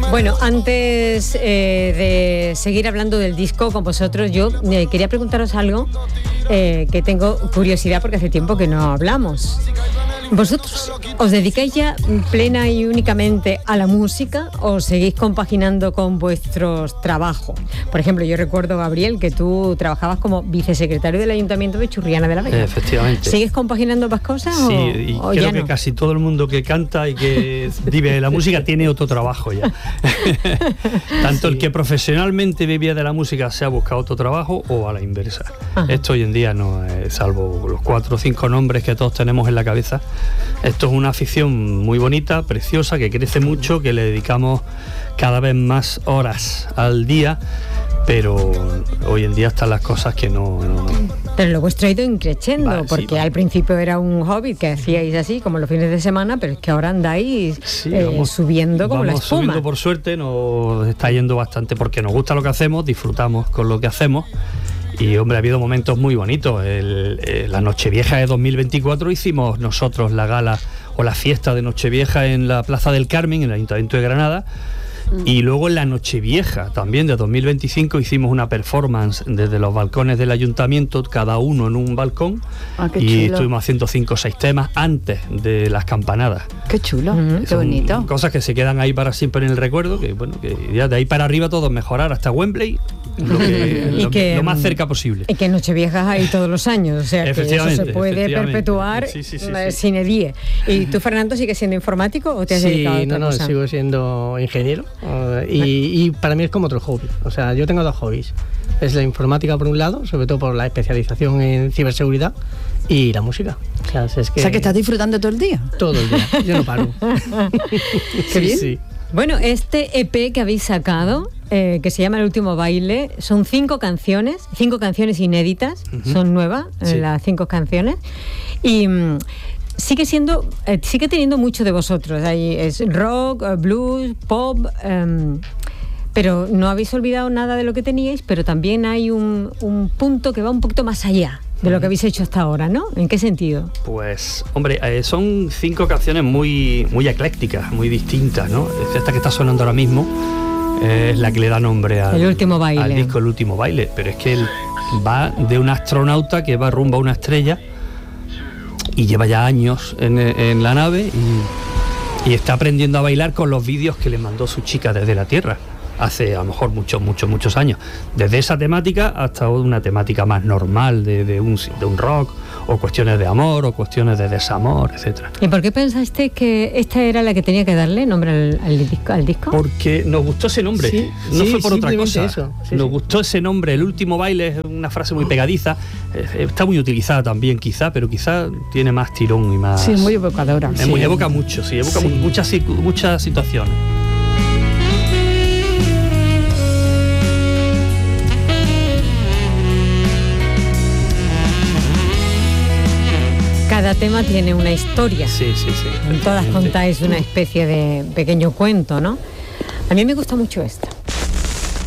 Bueno, antes de seguir hablando del disco con vosotros, yo quería preguntaros algo que tengo curiosidad porque hace tiempo que no hablamos. ¿Vosotros os dedicáis ya plena y únicamente a la música o seguís compaginando con vuestros trabajos? Por ejemplo, yo recuerdo, Gabriel, que tú trabajabas como vicesecretario del Ayuntamiento de Churriana de la Vega. Efectivamente. ¿Sigues compaginando ambas cosas? Sí, y creo que casi todo el mundo que canta y que vive de la música tiene otro trabajo ya. Tanto el que profesionalmente vivía de la música se ha buscado otro trabajo o a la inversa. Ajá. Esto hoy en día no es, salvo los 4 o 5 nombres que todos tenemos en la cabeza. Esto es una afición muy bonita, preciosa, que crece mucho, que le dedicamos cada vez más horas al día, pero hoy en día están las cosas que no. Pero lo vuestro ha ido increciendo, porque al principio era un hobby que hacíais así, como los fines de semana, pero es que ahora andáis subiendo como la espuma. Vamos subiendo, por suerte, nos está yendo bastante porque nos gusta lo que hacemos, disfrutamos con lo que hacemos. Y, hombre, ha habido momentos muy bonitos. La Nochevieja de 2024 hicimos nosotros la gala o la fiesta de Nochevieja en la Plaza del Carmen, en el Ayuntamiento de Granada. Y luego en la Nochevieja también de 2025 hicimos una performance desde los balcones del ayuntamiento, cada uno en un balcón, y estuvimos haciendo 5 o 6 temas antes de las campanadas. Qué chulo, qué bonito. Cosas que se quedan ahí para siempre en el recuerdo, que bueno, que ya de ahí para arriba todo mejorar hasta Wembley, lo más cerca posible. Y que Nocheviejas hay todos los años, o sea que eso se puede perpetuar sine die. ¿Y tú, Fernando, sigues siendo informático o te has dedicado a otra cosa? No, sigo siendo ingeniero. Y para mí es como otro hobby. O sea, yo tengo 2 hobbies. Es la informática por un lado, sobre todo por la especialización en ciberseguridad, y la música. O sea, que estás disfrutando todo el día. Todo el día, yo no paro. Qué bien. Sí. Bueno, este EP que habéis sacado, que se llama El Último Baile, son 5 canciones inéditas, son nuevas, las 5 canciones, y sigue teniendo mucho de vosotros. Ahí es rock, blues, pop, pero no habéis olvidado nada de lo que teníais, pero también hay un punto que va un poquito más allá de lo que habéis hecho hasta ahora, ¿no? ¿En qué sentido? Pues, hombre, son 5 canciones muy eclécticas, muy distintas, ¿no? Esta que está sonando ahora mismo es la que le da nombre al Último Baile. Al disco El Último Baile, pero es que él va de un astronauta que va rumbo a una estrella y lleva ya años en la nave y está aprendiendo a bailar con los vídeos que le mandó su chica desde la Tierra hace a lo mejor muchos años, desde esa temática hasta una temática más normal de un rock, o cuestiones de amor o cuestiones de desamor, etcétera. ¿Y por qué pensaste que esta era la que tenía que darle nombre al disco? Porque nos gustó ese nombre, no fue por otra cosa. Eso, nos gustó ese nombre. El Último Baile es una frase muy pegadiza, está muy utilizada también quizá, pero quizá tiene más tirón y más... Sí, muy evocadora. Evoca mucho, evoca muchas situaciones. Cada tema tiene una historia. Sí. Todas contáis una especie de pequeño cuento, ¿no? A mí me gusta mucho esta.